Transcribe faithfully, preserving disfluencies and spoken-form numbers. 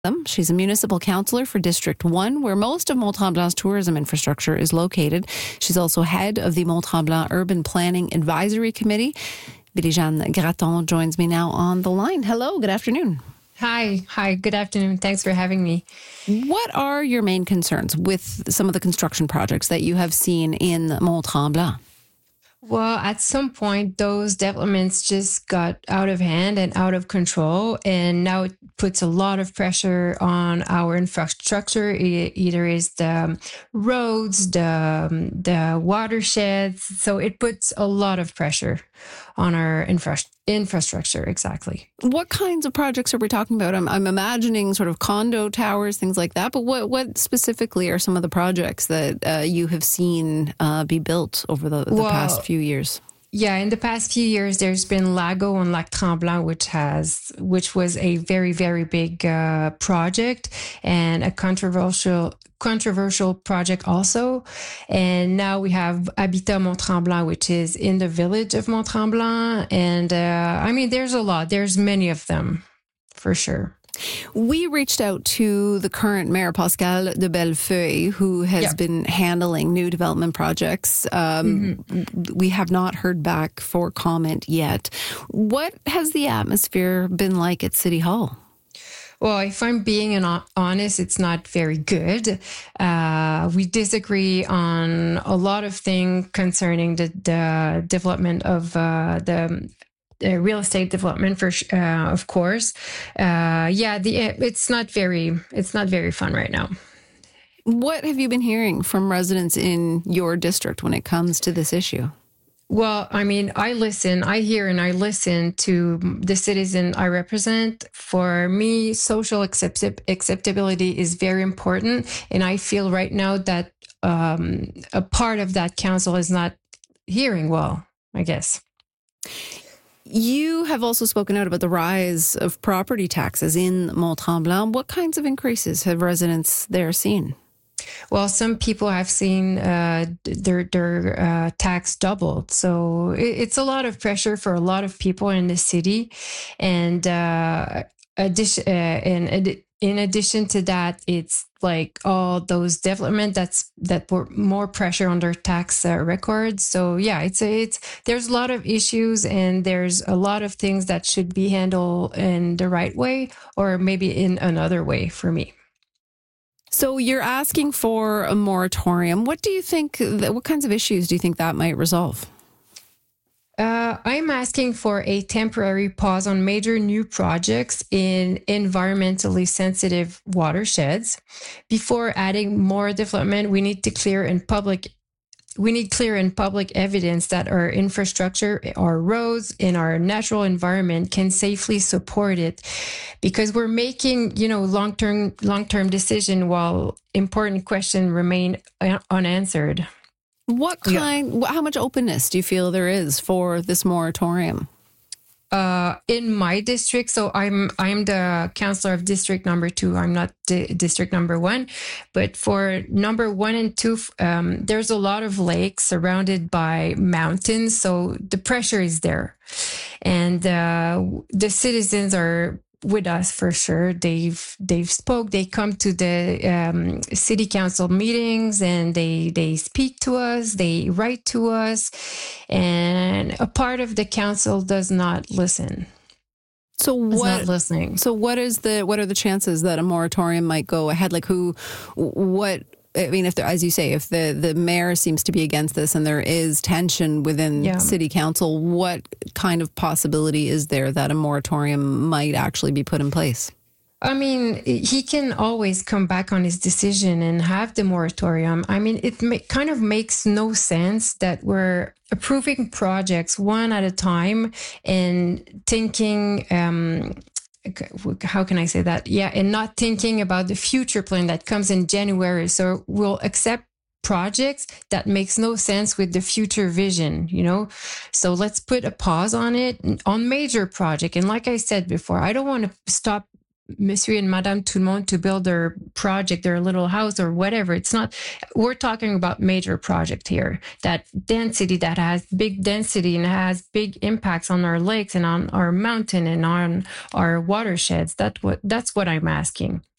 She's a municipal councillor for District one, where most of Mont-Tremblant's tourism infrastructure is located. She's also head of the Mont-Tremblant Urban Planning Advisory Committee. Billy-Jeanne Gratton joins me now on the line. Hello, good afternoon. Hi. Hi, good afternoon. Thanks for having me. What are your main concerns with some of the construction projects that you have seen in Mont-Tremblant? Well, at some point, those developments just got out of hand and out of control, and now it puts a lot of pressure on our infrastructure. It either is the roads, the the watersheds, so it puts a lot of pressure on our infra- infrastructure. Exactly. What kinds of projects are we talking about? I'm, I'm imagining sort of condo towers, things like that. But what what specifically are some of the projects that uh, you have seen uh, be built over the, the well, past few years? Yeah, in the past few years, there's been Lago on Lac Tremblant, which has, which was a very, very big uh, project and a controversial, controversial project also. And now we have Habitat Mont-Tremblant, which is in the village of Mont-Tremblant. And uh, I mean, there's a lot. There's many of them, for sure. We reached out to the current mayor, Pascal de Bellefeuille, who has yep. been handling new development projects. Um, mm-hmm. We have not heard back for comment yet. What has the atmosphere been like at City Hall? Well, if I'm being an honest, it's not very good. Uh, we disagree on a lot of things concerning the, the development of uh, the Uh, real estate development, for uh, of course. Uh, yeah, the it's not very it's not very fun right now. What have you been hearing from residents in your district when it comes to this issue? Well, I mean, I listen, I hear and I listen to the citizen I represent. For me, social accept- acceptability is very important. And I feel right now that um, a part of that council is not hearing well, I guess. You have also spoken out about the rise of property taxes in Mont-Tremblant. What kinds of increases have residents there seen? Well, some people have seen uh, their their uh, tax doubled, so it's a lot of pressure for a lot of people in the city. And uh, addition, uh, and in addition to that, it's like all those development that's that put more pressure on their tax uh, records. So yeah, it's a, it's there's a lot of issues, and there's a lot of things that should be handled in the right way, or maybe in another way for me. So you're asking for a moratorium. What do you think, what kinds of issues do you think that might resolve? Uh, I'm asking for a temporary pause on major new projects in environmentally sensitive watersheds. Before adding more development, we need to clear in public We need clear and public evidence that our infrastructure, our roads, and our natural environment can safely support it, because we're making, you know, long-term long-term decision while important questions remain unanswered. What kind? Yeah. How much openness do you feel there is for this moratorium? Uh, in my district, so I'm I'm the councillor of district number two. I'm not di- district number one, but for number one and two, um, there's a lot of lakes surrounded by mountains, so the pressure is there, and uh, the citizens are with us for sure. They've they've spoke. They come to the um, city council meetings, and they they speak to us. They write to us, and a part of the council does not listen. So what? Not listening. So what is the what are the chances that a moratorium might go ahead? Like who? What? I mean, if there, as you say, if the, the mayor seems to be against this and there is tension within yeah. city council, what kind of possibility is there that a moratorium might actually be put in place? I mean, he can always come back on his decision and have the moratorium. I mean, it ma- kind of makes no sense that we're approving projects one at a time and thinking... Um, how can I say that? Yeah, and not thinking about the future plan that comes in January. So we'll accept projects that makes no sense with the future vision, you know? So let's put a pause on it, on major project. And like I said before, I don't want to stop Monsieur and Madame Tout le Monde to build their project, their little house or whatever. It's not, we're talking about major project here, that density that has big density and has big impacts on our lakes and on our mountain and on our watersheds. That what, that's what I'm asking.